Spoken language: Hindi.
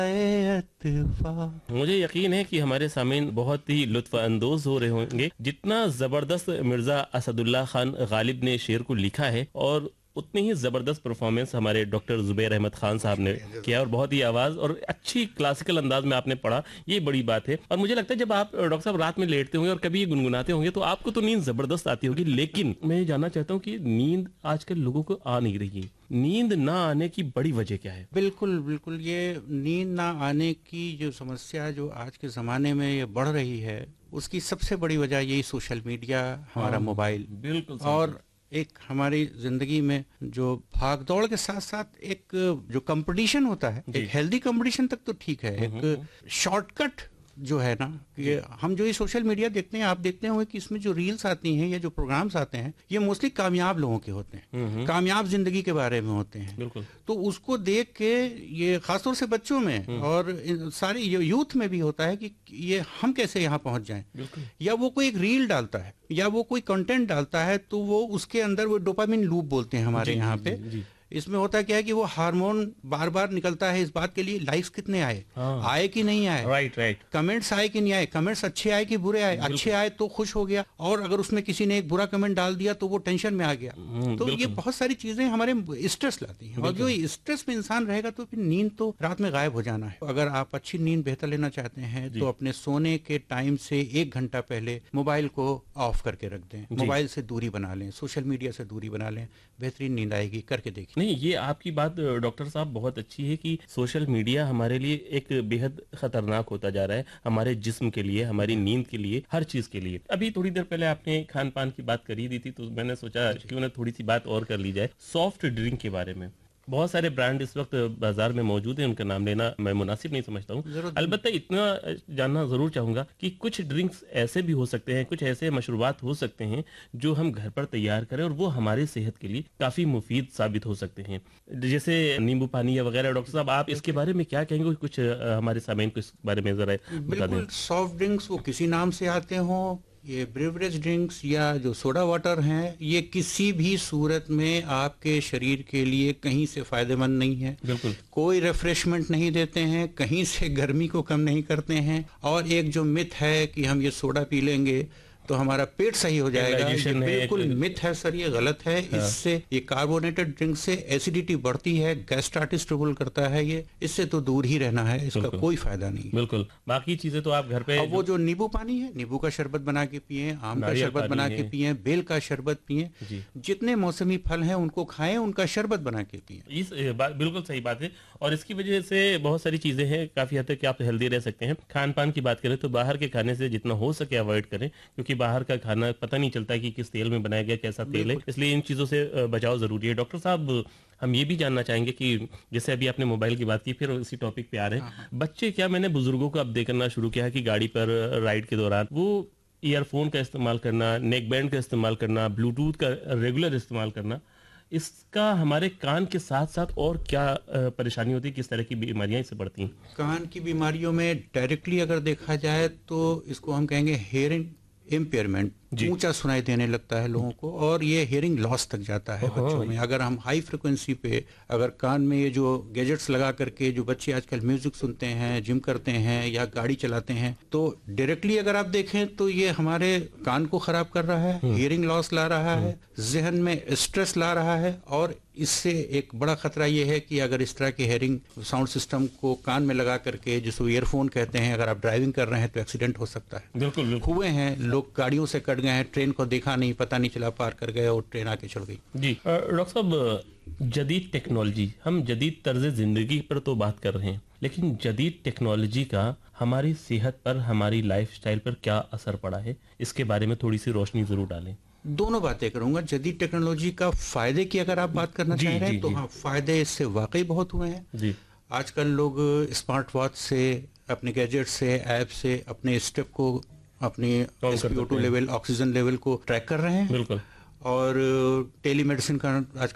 मुझे यकीन है कि हमारे सामीन बहुत ही लुत्फ अंदोज हो रहे होंगे। जितना जबरदस्त मिर्जा असदुल्ला खान गालिब ने शेर को लिखा है और उतनी ही जबरदस्त परफॉर्मेंस हमारे डॉक्टर जुबैर अहमद खान साहब ने किया और बहुत ही आवाज और अच्छी क्लासिकल अंदाज में आपने पढ़ा, ये बड़ी बात है। और मुझे लगता है जब आप डॉक्टर साहब रात में लेटते होंगे और कभी ये गुनगुनाते होंगे तो आपको तो नींद जबरदस्त आती होगी, लेकिन मैं ये जानना चाहता हूँ कि नींद आजकल लोगों को आ नहीं रही है। नींद ना आने की बड़ी वजह क्या है? बिल्कुल बिल्कुल, ये नींद ना आने की जो समस्या जो आज के ज़माने में ये बढ़ रही है, उसकी सबसे बड़ी वजह यही सोशल मीडिया, हमारा मोबाइल। बिल्कुल और एक हमारी जिंदगी में जो भाग दौड़ के साथ साथ एक जो कंपटीशन होता है, एक हेल्दी कंपटीशन तक तो ठीक है, एक शॉर्टकट जो है ना, कि हम जो ये सोशल मीडिया देखते हैं, आप देखते होंगे कि इसमें जो रील्स आती हैं या जो प्रोग्राम्स आते हैं, ये मोस्टली कामयाब लोगों के होते हैं, कामयाब जिंदगी के बारे में होते हैं। बिल्कुल। तो उसको देख के ये खासतौर से बच्चों में और सारे यूथ में भी होता है कि ये हम कैसे यहाँ पहुंच जाएं, या वो कोई एक रील डालता है या वो कोई कंटेंट डालता है तो वो उसके अंदर वो डोपामिन लूप बोलते हैं हमारे यहाँ पे। इसमें होता क्या है कि वो हार्मोन बार बार निकलता है इस बात के लिए लाइक्स कितने आए, आए कि नहीं आए, राइट, कमेंट्स आए कि नहीं आए, कमेंट्स अच्छे आए कि बुरे आए, अच्छे आए तो खुश हो गया, और अगर उसमें किसी ने एक बुरा कमेंट डाल दिया तो वो टेंशन में आ गया। तो ये बहुत सारी चीजें हमारे स्ट्रेस लाती हैं, और जो स्ट्रेस में इंसान रहेगा तो फिर नींद तो रात में गायब हो जाना है। अगर आप अच्छी नींद बेहतर लेना चाहते हैं तो अपने सोने के टाइम से 1 घंटा पहले मोबाइल को ऑफ करके रख दें, मोबाइल से दूरी बना लें, सोशल मीडिया से दूरी बना लें, बेहतरीन नींद आएगी। करके देखिए। नहीं, ये आपकी बात डॉक्टर साहब बहुत अच्छी है कि सोशल मीडिया हमारे लिए एक बेहद खतरनाक होता जा रहा है, हमारे जिस्म के लिए, हमारी नींद के लिए, हर चीज के लिए। अभी थोड़ी देर पहले आपने खान पान की बात करी दी थी तो मैंने सोचा क्यों ना थोड़ी सी बात और कर ली जाए सॉफ्ट ड्रिंक के बारे में। बहुत सारे ब्रांड इस वक्त बाजार में मौजूद हैं, उनका नाम लेना मैं मुनासिब नहीं समझता हूँ। अलबत्ता इतना जानना जरूर चाहूंगा कि कुछ ड्रिंक्स ऐसे भी हो सकते हैं, कुछ ऐसे मशरूबात हो सकते हैं जो हम घर पर तैयार करें और वो हमारे सेहत के लिए काफी मुफीद साबित हो सकते हैं, जैसे नींबू पानी या वगैरह। डॉक्टर साहब आप इसके बारे में क्या कहेंगे? कुछ हमारे सामने को इस बारे में जरा बता दें। सॉफ्ट ड्रिंक्स वो किसी नाम से आते हों, ये ब्रेवरेज ड्रिंक्स या जो सोडा वाटर हैं, ये किसी भी सूरत में आपके शरीर के लिए कहीं से फायदेमंद नहीं है। बिल्कुल। कोई रिफ्रेशमेंट नहीं देते हैं, कहीं से गर्मी को कम नहीं करते हैं, और एक जो मिथ है कि हम ये सोडा पी लेंगे तो हमारा पेट सही हो जाएगा, ये बिल्कुल मिथ है सर, ये गलत है। इससे ये कार्बोनेटेड ड्रिंक से एसिडिटी बढ़ती है, गैस्ट्राइटिस ट्रबल करता है, ये इससे तो दूर ही रहना है, इसका कोई फायदा नहीं। बिल्कुल। बाकी चीजें तो आप घर पे, वो जो नींबू पानी है, नींबू का शरबत बना के पिए, आम का शरबत बना के पिए, बेल का शरबत पिए, जितने मौसमी फल हैं उनको खाएं, उनका शरबत बना के पिए। बिल्कुल सही बात है। और इसकी वजह से बहुत सारी चीजें हैं, काफी हद तक आप हेल्दी रह सकते हैं। खान पान की बात करें तो बाहर के खाने से जितना हो सके अवॉइड करें, क्योंकि बाहर का खाना पता नहीं चलता कि किस तेल में बनाया गया, कैसा तेल है, इसलिए इन चीजों से बचाव जरूरी है। डॉक्टर साहब, हम ये भी जानना चाहेंगे कि जैसे अभी आपने मोबाइल की बात की, फिर उसी टॉपिक पे आ रहे हैं। बच्चे, क्या मैंने बुजुर्गों को अब देखना शुरू किया है कि गाड़ी पर राइड के दौरान वो ईयरफोन का इस्तेमाल करना, नेक बैंड का इस्तेमाल करना, ब्लूटूथ का रेगुलर इस्तेमाल करना, इसका हमारे कान के साथ साथ और क्या परेशानी होती है, किस तरह की बीमारियां इससे बढ़ती हैं? कान की बीमारियों में डायरेक्टली अगर देखा जाए तो इसको हम कहेंगे हेयरिंग इम्पेयरमेंट, ऊंचा सुनाई देने लगता है लोगों को, और ये हियरिंग लॉस तक जाता है बच्चों में। अगर हम हाई फ्रिक्वेंसी पे अगर कान में ये जो गैजेट्स लगा करके जो बच्चे आजकल म्यूजिक सुनते हैं, जिम करते हैं या गाड़ी चलाते हैं, तो डायरेक्टली अगर आप देखें तो ये हमारे कान को खराब कर रहा है, हियरिंग लॉस ला रहा है, जहन में स्ट्रेस ला रहा है, और इससे एक बड़ा खतरा ये है कि अगर इस तरह के हेयरिंग साउंड सिस्टम को कान में लगा करके, जिसको ईयरफोन कहते हैं, अगर आप ड्राइविंग कर रहे हैं तो एक्सीडेंट हो सकता है। बिल्कुल। हुए हैं लोग, गाड़ियों से कट गए हैं, ट्रेन को देखा नहीं, पता नहीं चला, पार कर गए और ट्रेन आके चढ़ गई। जी डॉक्टर साहब, जदीद टेक्नोलॉजी, हम जदीद तर्ज जिंदगी पर तो बात कर रहे हैं, लेकिन जदीद टेक्नोलॉजी का हमारी सेहत पर, हमारी लाइफस्टाइल पर क्या असर पड़ा है, इसके बारे में थोड़ी सी रोशनी जरूर डालें। दोनों बातें करूंगा। जदीद टेक्नोलॉजी का फायदे की अगर आप बात करना चाह रहे हैं तो हाँ, फायदे इससे वाकई बहुत हुए हैं। आजकल लोग स्मार्ट वॉच से, अपने गैजेट से, ऐप से अपने स्टेप को, अपनी SpO2 लेवल, ऑक्सीजन लेवल को ट्रैक कर रहे हैं। बिल्कुल। और टेलीमेडिसिन का